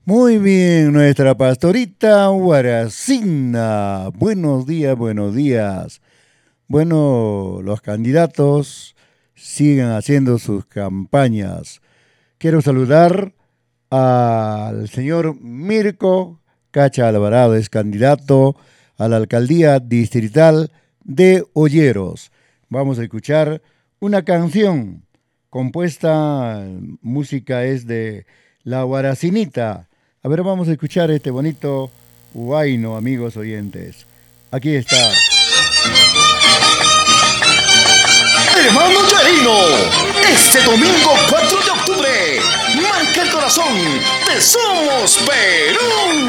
Muy bien, nuestra pastorita Guaracina. Buenos días, buenos días. Bueno, los candidatos siguen haciendo sus campañas. Quiero saludar al señor Mirko Cacha Alvarado, es candidato a la alcaldía distrital de Olleros. Vamos a escuchar una canción compuesta, música es de La Guaracinita. A ver, vamos a escuchar este bonito huayno, amigos oyentes. Aquí está. Hermano Yerino, este domingo 4 de octubre, marca el corazón de Somos Perú.